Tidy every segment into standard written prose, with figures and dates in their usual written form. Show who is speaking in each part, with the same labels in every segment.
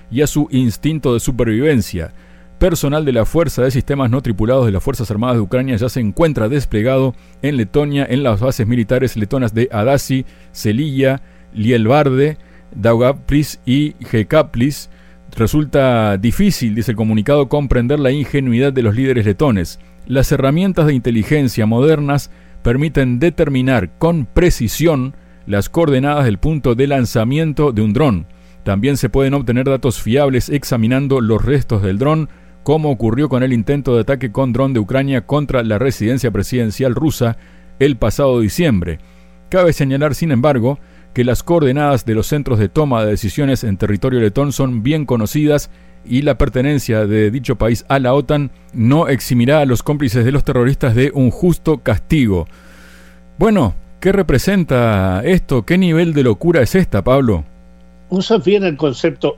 Speaker 1: y a su instinto de supervivencia. Personal de la Fuerza de Sistemas No Tripulados de las Fuerzas Armadas de Ucrania ya se encuentra desplegado en Letonia en las bases militares letonas de Adasi, Selilla, Lielvarde, Daugavpils y Jekaplis. Resulta difícil, dice el comunicado, comprender la ingenuidad de los líderes letones. Las herramientas de inteligencia modernas permiten determinar con precisión las coordenadas del punto de lanzamiento de un dron. También se pueden obtener datos fiables examinando los restos del dron, como ocurrió con el intento de ataque con dron de Ucrania contra la residencia presidencial rusa el pasado diciembre. Cabe señalar, sin embargo, que las coordenadas de los centros de toma de decisiones en territorio letón son bien conocidas y la pertenencia de dicho país a la OTAN no eximirá a los cómplices de los terroristas de un justo castigo. Bueno, ¿qué representa esto? ¿Qué nivel de locura es esta, Pablo?
Speaker 2: Usas bien el concepto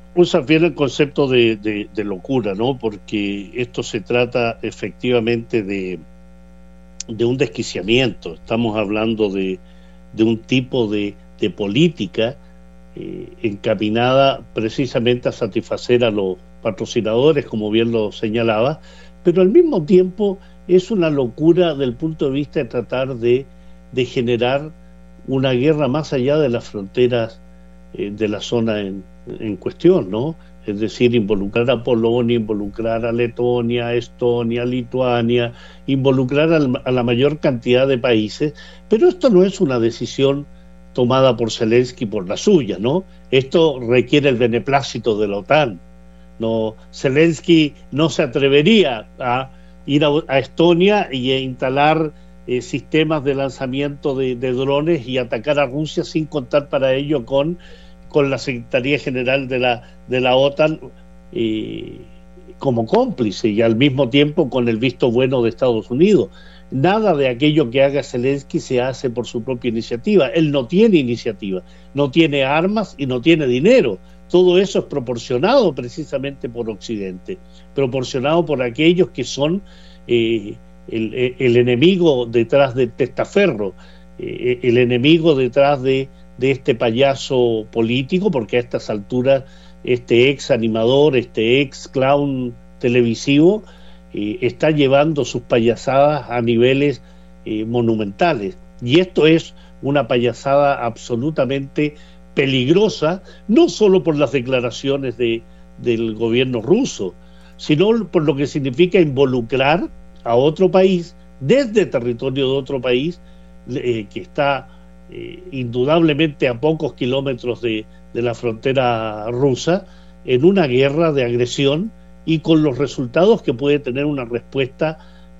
Speaker 2: de locura, ¿no? Porque esto se trata efectivamente de un desquiciamiento. Estamos hablando de un tipo de política encaminada precisamente a satisfacer a los patrocinadores, como bien lo señalaba, pero al mismo tiempo es una locura del punto de vista de tratar de generar una guerra más allá de las fronteras de la zona en cuestión, ¿no? Es decir, involucrar a Polonia, involucrar a Letonia, Estonia, Lituania, involucrar a la mayor cantidad de países, pero esto no es una decisión tomada por Zelensky por la suya, ¿no? Esto requiere el beneplácito de la OTAN. No, Zelensky no se atrevería a ir a Estonia y a instalar sistemas de lanzamiento de drones y atacar a Rusia sin contar para ello con la Secretaría General de la OTAN como cómplice y al mismo tiempo con el visto bueno de Estados Unidos. Nada de aquello que haga Zelensky se hace por su propia iniciativa. Él no tiene iniciativa, no tiene armas y no tiene dinero. Todo eso es proporcionado precisamente por Occidente, proporcionado por aquellos que son el enemigo detrás del testaferro, el enemigo detrás de este payaso político, porque a estas alturas este ex animador, este ex clown televisivo está llevando sus payasadas a niveles monumentales. Y esto es una payasada absolutamente peligrosa, no solo por las declaraciones del gobierno ruso, sino por lo que significa involucrar a otro país desde territorio de otro país que está indudablemente a pocos kilómetros de la frontera rusa en una guerra de agresión y con los resultados que puede tener una respuesta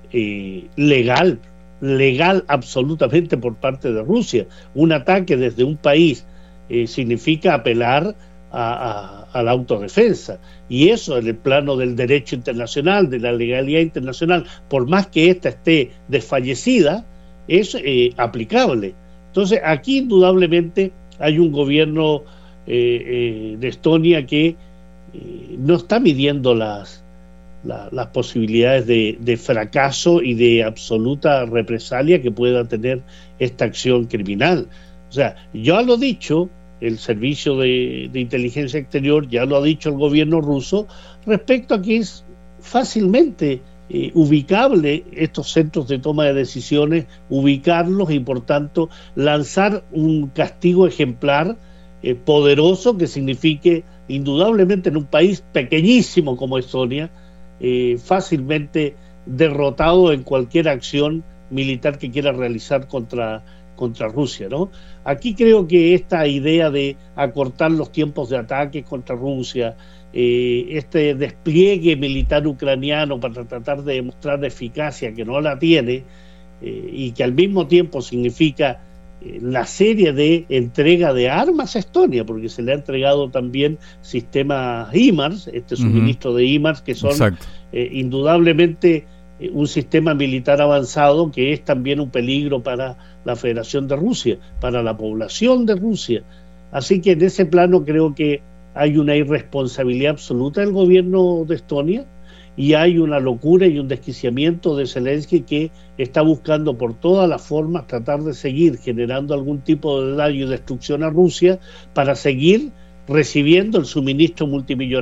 Speaker 2: legal absolutamente por parte de Rusia. Un ataque desde un país significa apelar a la autodefensa, y eso en el plano del derecho internacional, de la legalidad internacional, por más que ésta esté desfallecida, es aplicable. Entonces aquí indudablemente hay un gobierno de Estonia que no está midiendo las posibilidades de fracaso y de absoluta represalia que pueda tener esta acción criminal. O sea, ya lo ha dicho el servicio de inteligencia exterior, ya lo ha dicho el gobierno ruso, respecto a que es fácilmente ubicable estos centros de toma de decisiones, ubicarlos y por tanto lanzar un castigo ejemplar poderoso que signifique indudablemente en un país pequeñísimo como Estonia, fácilmente derrotado en cualquier acción militar que quiera realizar contra Rusia, ¿no? Aquí creo que esta idea de acortar los tiempos de ataque contra Rusia, este despliegue militar ucraniano para tratar de demostrar eficacia que no la tiene, y que al mismo tiempo significa la serie de entrega de armas a Estonia, porque se le ha entregado también sistemas HIMARS, este suministro de HIMARS, que son indudablemente un sistema militar avanzado que es también un peligro para la Federación de Rusia, para la población de Rusia. Así que en ese plano creo que hay una irresponsabilidad absoluta del gobierno de Estonia y hay una locura y un desquiciamiento de Zelensky que está buscando por todas las formas tratar de seguir generando algún tipo de daño y destrucción a Rusia para seguir recibiendo el suministro multimillonario